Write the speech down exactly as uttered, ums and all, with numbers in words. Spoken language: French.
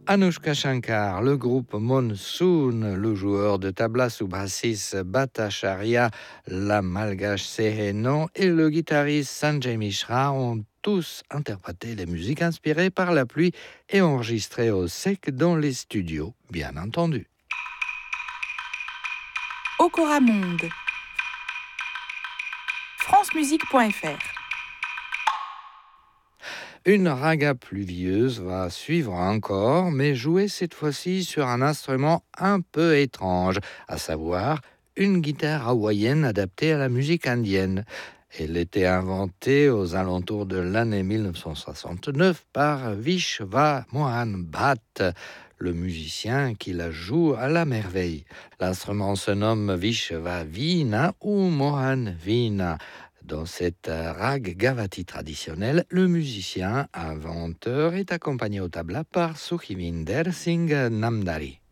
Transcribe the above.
Anushka Shankar, le groupe Monsoon, le joueur de tabla sous-bassiste Bhattacharya, la malgache Sehenon et le guitariste Sanjay Mishra ont tous interprété les musiques inspirées par la pluie et enregistrées au sec dans les studios, bien entendu. Okora Monde. francemusique point f r. Une raga pluvieuse va suivre encore, mais jouée cette fois-ci sur un instrument un peu étrange, à savoir une guitare hawaïenne adaptée à la musique indienne. Elle était inventée aux alentours de l'année mille neuf cent soixante-neuf par Vishwa Mohan Bhatt, le musicien qui la joue à la merveille. L'instrument se nomme Vishwa Veena ou Mohan Veena. Dans cette rag gavati traditionnelle, le musicien inventeur est accompagné au tabla par Sukhvinder Singh Namdari.